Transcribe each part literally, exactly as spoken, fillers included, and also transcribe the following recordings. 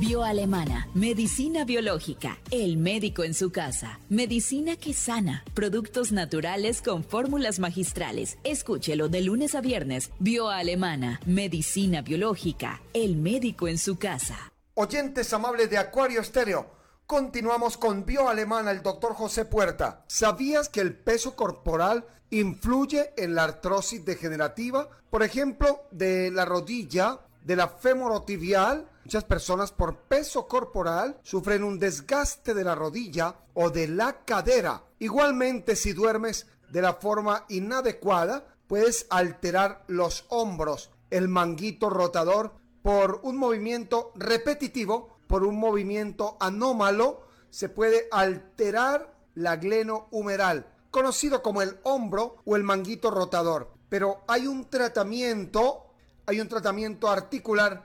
Bioalemana, medicina biológica, el médico en su casa, medicina que sana, productos naturales con fórmulas magistrales. Escúchelo de lunes a viernes. Bioalemana, medicina biológica, el médico en su casa. Oyentes amables de Acuario Estéreo, continuamos con Bioalemana, el doctor José Puerta. ¿Sabías que el peso corporal influye en la artrosis degenerativa? Por ejemplo, de la rodilla, de la femorotibial. Muchas personas por peso corporal sufren un desgaste de la rodilla o de la cadera. Igualmente, si duermes de la forma inadecuada, puedes alterar los hombros, el manguito rotador, por un movimiento repetitivo, por un movimiento anómalo, se puede alterar la glenohumeral, conocido como el hombro o el manguito rotador. Pero hay un tratamiento, hay un tratamiento articular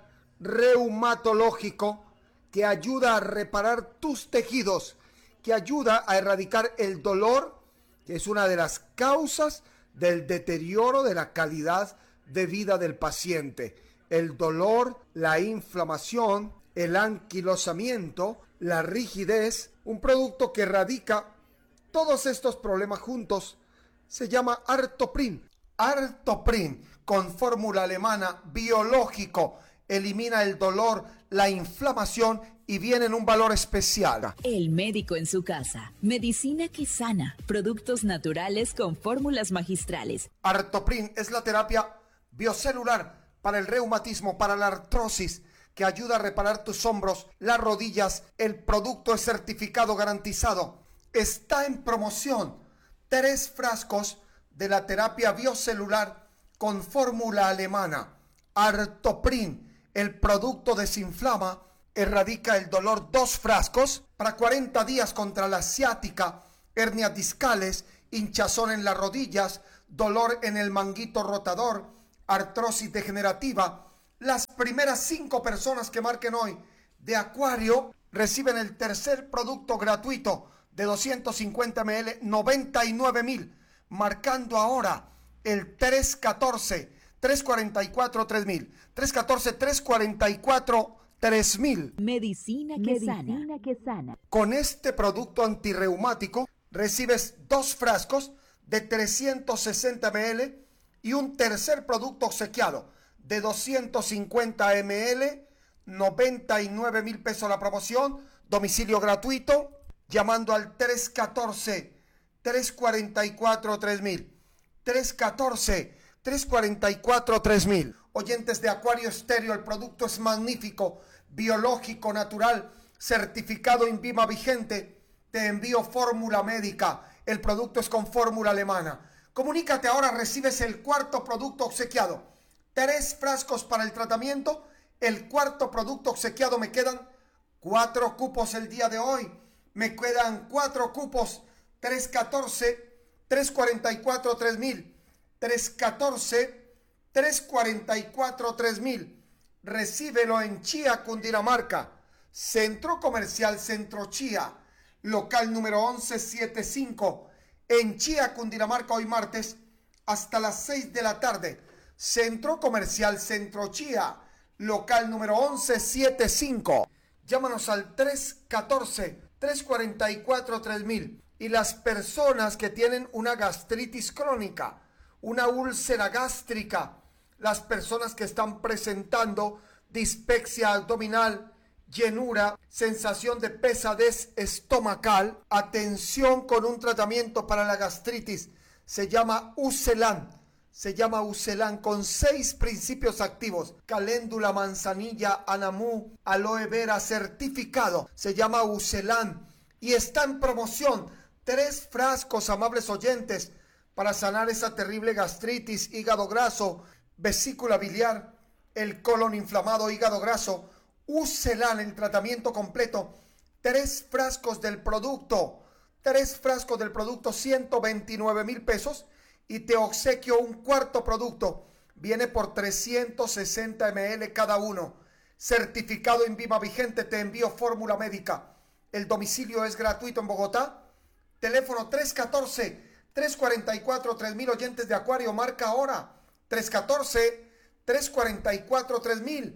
reumatológico que ayuda a reparar tus tejidos, que ayuda a erradicar el dolor, que es una de las causas del deterioro de la calidad de vida del paciente. El dolor, la inflamación, el anquilosamiento, la rigidez, un producto que erradica todos estos problemas juntos, se llama Artoprin. Artoprin, con fórmula alemana, biológico, elimina el dolor, la inflamación y viene en un valor especial. El médico en su casa, medicina que sana, productos naturales con fórmulas magistrales. Artoprin es la terapia biocelular para el reumatismo, para la artrosis, que ayuda a reparar tus hombros, las rodillas. El producto es certificado, garantizado. Está en promoción. Tres frascos de la terapia biocelular con fórmula alemana. Artoprin, el producto desinflama, erradica el dolor. Dos frascos para cuarenta días contra la ciática, hernias discales, hinchazón en las rodillas, dolor en el manguito rotador, artrosis degenerativa. Las primeras cinco personas que marquen hoy de Acuario reciben el tercer producto gratuito de doscientos cincuenta mililitros, noventa y nueve mil, marcando ahora el tres catorce, tres cuarenta y cuatro, tres mil, tres catorce, tres cuarenta y cuatro, tres mil. Medicina que Medicina sana. que sana. Con este producto antirreumático recibes dos frascos de trescientos sesenta mililitros y un tercer producto obsequiado de doscientos cincuenta mililitros, noventa y nueve mil pesos la promoción, domicilio gratuito, llamando al tres catorce, tres cuarenta y cuatro, tres mil, tres catorce, tres cuarenta y cuatro, tres mil. Oyentes de Acuario Estéreo, el producto es magnífico, biológico, natural, certificado INVIMA vigente. Te envío fórmula médica, el producto es con fórmula alemana. Comunícate ahora, recibes el cuarto producto obsequiado. Tres frascos para el tratamiento, el cuarto producto obsequiado. Me quedan cuatro cupos el día de hoy. Me quedan cuatro cupos. tres catorce, tres cuarenta y cuatro, tres mil. tres catorce, tres cuarenta y cuatro, tres mil. Recíbelo en Chía, Cundinamarca. Centro Comercial Centro Chía. Local número once setenta y cinco. En Chía, Cundinamarca, hoy martes hasta las seis de la tarde. Centro Comercial Centro Chía, local número once setenta y cinco. Llámanos al tres catorce, tres cuarenta y cuatro, tres mil. Y las personas que tienen una gastritis crónica, una úlcera gástrica, las personas que están presentando dispepsia abdominal, llenura, sensación de pesadez estomacal, atención con un tratamiento para la gastritis, se llama Ucelan, se llama Ucelan con seis principios activos, caléndula, manzanilla, anamú, aloe vera, certificado, se llama Ucelan y está en promoción, tres frascos, amables oyentes, para sanar esa terrible gastritis, hígado graso, vesícula biliar, el colon inflamado, hígado graso. Ucelan, el tratamiento completo, tres frascos del producto, tres frascos del producto, ciento veintinueve mil pesos, y te obsequio un cuarto producto, viene por trescientos sesenta mililitros cada uno, certificado INVIMA vigente, te envío fórmula médica, el domicilio es gratuito en Bogotá, teléfono tres catorce, tres cuarenta y cuatro, tres mil. Oyentes de Acuario, marca ahora, tres catorce, tres cuarenta y cuatro, tres mil,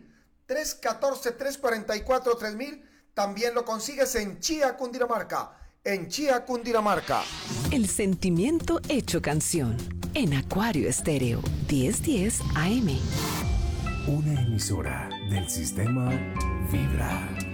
tres uno cuatro, tres cuatro cuatro, tres mil. También lo consigues en Chía, Cundinamarca. En Chía, Cundinamarca. El sentimiento hecho canción. En Acuario Estéreo, diez diez A M. Una emisora del sistema Vibra.